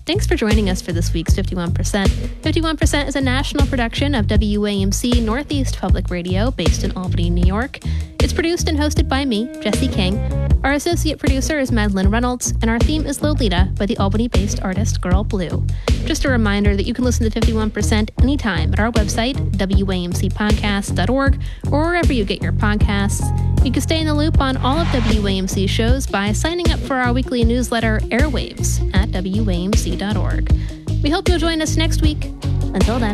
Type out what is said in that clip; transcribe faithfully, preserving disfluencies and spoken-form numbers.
Thanks for joining us for this week's fifty-one percent. fifty-one percent is a national production of W A M C Northeast Public Radio based in Albany, New York. It's produced and hosted by me, Jesse King. Our associate producer is Madeline Reynolds, and our theme is Lolita by the Albany-based artist Girl Blue. Just a reminder that you can listen to fifty-one percent anytime at our website, W A M C podcast dot org, or wherever you get your podcasts. You can stay in the loop on all of W A M C shows by signing up for our weekly newsletter, Airwaves, at W A M C dot org. We hope you'll join us next week. Until then.